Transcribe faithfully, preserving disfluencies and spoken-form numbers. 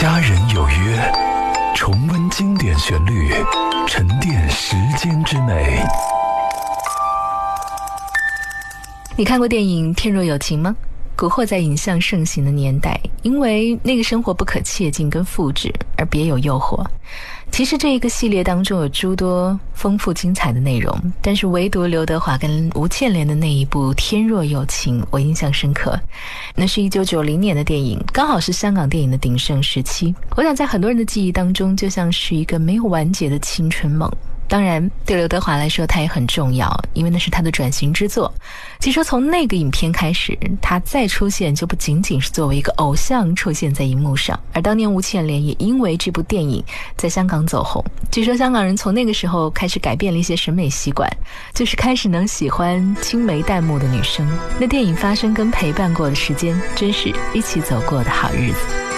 家人有约，重温经典旋律，沉淀时间之美。 你看过电影《天若有情》吗？古惑仔影像盛行的年代，因为那个生活不可切近跟复制，而别有诱惑。其实这一个系列当中有诸多丰富精彩的内容，但是唯独刘德华跟吴倩莲的那一部《天若有情》我印象深刻。那是一九九零年的电影，刚好是香港电影的鼎盛时期。我想在很多人的记忆当中，就像是一个没有完结的青春梦。当然对刘德华来说他也很重要，因为那是他的转型之作。据说从那个影片开始，他再出现就不仅仅是作为一个偶像出现在荧幕上，而当年吴倩莲也因为这部电影在香港走红。据说香港人从那个时候开始改变了一些审美习惯，就是开始能喜欢青梅淡漠的女生。那电影发生跟陪伴过的时间，真是一起走过的好日子。